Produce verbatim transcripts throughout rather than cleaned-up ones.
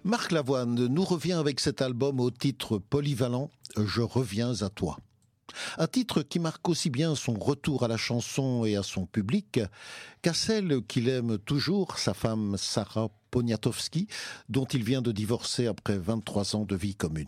Marc Lavoine nous revient avec cet album au titre polyvalent « Je reviens à toi ». Un titre qui marque aussi bien son retour à la chanson et à son public qu'à celle qu'il aime toujours, sa femme Sarah Poniatowski, dont il vient de divorcer après vingt-trois ans de vie commune.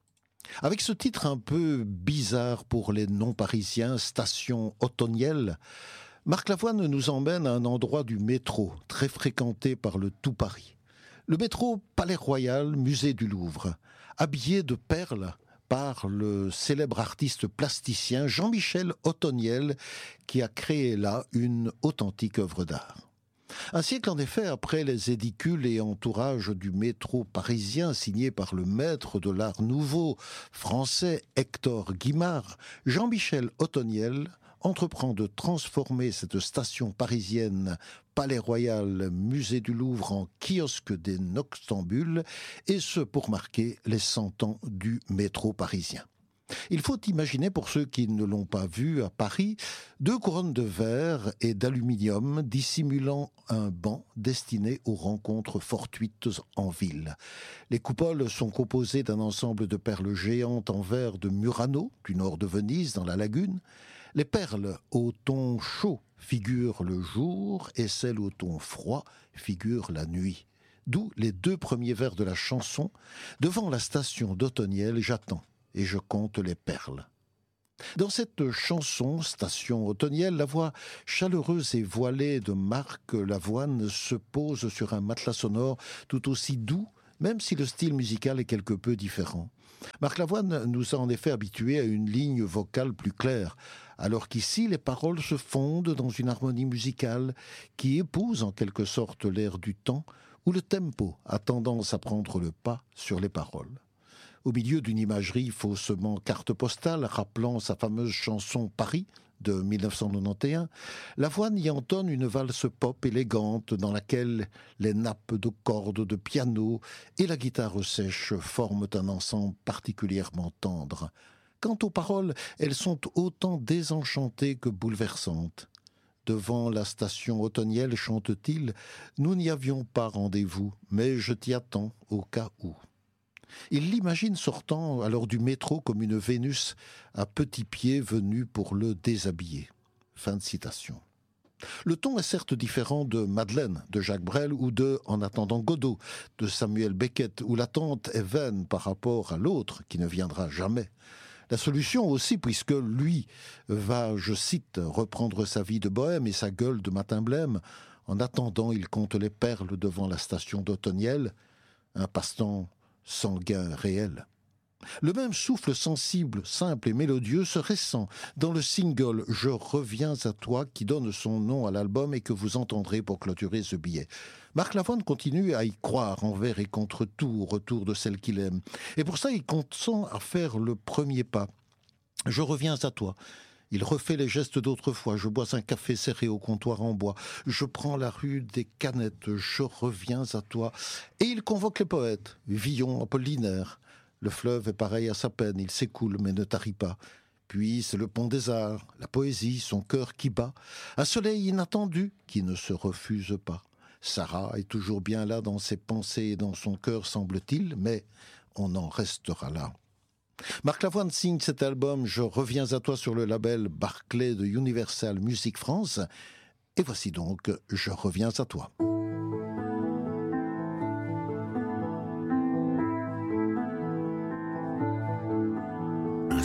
Avec ce titre un peu bizarre pour les non-parisiens, Station Autoniel, Marc Lavoine nous emmène à un endroit du métro très fréquenté par le tout Paris. Le métro Palais Royal, musée du Louvre, habillé de perles par le célèbre artiste plasticien Jean-Michel Autoniel, qui a créé là une authentique œuvre d'art. Un siècle en effet après les édicules et entourages du métro parisien signé par le maître de l'art nouveau français Hector Guimard, Jean-Michel Autoniel entreprend de transformer cette station parisienne Palais Royal, musée du Louvre en kiosque des noctambules, et ce pour marquer les cent ans du métro parisien. Il faut imaginer, pour ceux qui ne l'ont pas vu à Paris, deux couronnes de verre et d'aluminium dissimulant un banc destiné aux rencontres fortuites en ville. Les coupoles sont composées d'un ensemble de perles géantes en verre de Murano, du nord de Venise, dans la lagune. Les perles au ton chaud figurent le jour et celles au ton froid figurent la nuit. D'où les deux premiers vers de la chanson. Devant la station d'Autoniel, j'attends et je compte les perles. Dans cette chanson, Station Autoniel, la voix chaleureuse et voilée de Marc Lavoine se pose sur un matelas sonore tout aussi doux, même si le style musical est quelque peu différent. Marc Lavoine nous a en effet habitués à une ligne vocale plus claire, alors qu'ici les paroles se fondent dans une harmonie musicale qui épouse en quelque sorte l'air du temps, où le tempo a tendance à prendre le pas sur les paroles. Au milieu d'une imagerie faussement carte postale rappelant sa fameuse chanson Paris de mille neuf cent quatre-vingt-onze, Lavoine y entonne une valse pop élégante dans laquelle les nappes de cordes de piano et la guitare sèche forment un ensemble particulièrement tendre. Quant aux paroles, elles sont autant désenchantées que bouleversantes. Devant la station Autoniel, chante-t-il, « Nous n'y avions pas rendez-vous, mais je t'y attends au cas où ». Il l'imagine sortant alors du métro comme une Vénus à petits pieds venue pour le déshabiller. Fin de citation. Le ton est certes différent de Madeleine de Jacques Brel ou de En attendant Godot de Samuel Beckett, où l'attente est vaine par rapport à l'autre qui ne viendra jamais. La solution aussi, puisque lui va, je cite, reprendre sa vie de bohème et sa gueule de matin blême. En attendant, il compte les perles devant la station d'Autoniel, un passe-temps sans gain réel. Le même souffle sensible, simple et mélodieux se ressent dans le single « Je reviens à toi » qui donne son nom à l'album et que vous entendrez pour clôturer ce billet. Marc Lavoine continue à y croire envers et contre tout au retour de celle qu'il aime. Et pour ça, il consent à faire le premier pas. « Je reviens à toi ». Il refait les gestes d'autrefois. Je bois un café serré au comptoir en bois. Je prends la rue des Canettes. Je reviens à toi. Et il convoque les poètes. Villon, Apollinaire. Le fleuve est pareil à sa peine. Il s'écoule mais ne tarit pas. Puis c'est le pont des arts. La poésie, son cœur qui bat. Un soleil inattendu qui ne se refuse pas. Sarah est toujours bien là dans ses pensées et dans son cœur, semble-t-il, mais on en restera là. Marc Lavoine signe cet album « Je reviens à toi » sur le label Barclay de Universal Music France. Et voici donc « Je reviens à toi ».